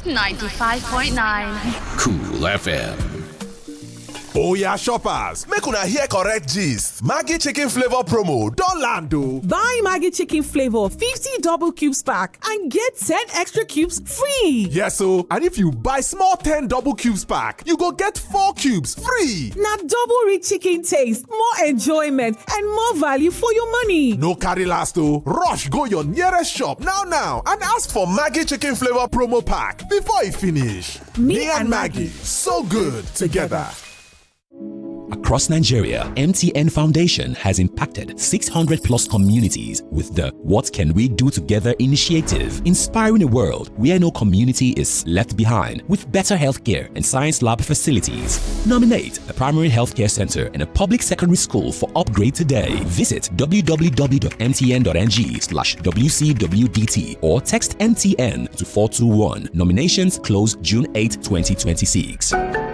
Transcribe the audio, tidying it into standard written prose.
95.9 Cool FM. Oya shoppers, make una hear correct gist. Maggi chicken flavor promo don land o. Buy Maggi chicken flavor 50 double cubes pack and get 10 extra cubes free. Yes o, and if you buy small 10 double cubes pack, you go get 4 cubes free. Na double rich chicken taste, more enjoyment and more value for your money. No carry last o. Rush go your nearest shop now and ask for Maggi chicken flavor promo pack before e finish. Me and Maggi, so good together. Across Nigeria, MTN Foundation has impacted 600 plus communities with the What Can We Do Together initiative, inspiring a world where no community is left behind with better healthcare and science lab facilities. Nominate a primary healthcare center and a public secondary school for upgrade today. Visit www.mtn.ng/WCWDT or text MTN to 421. Nominations close June 8, 2026.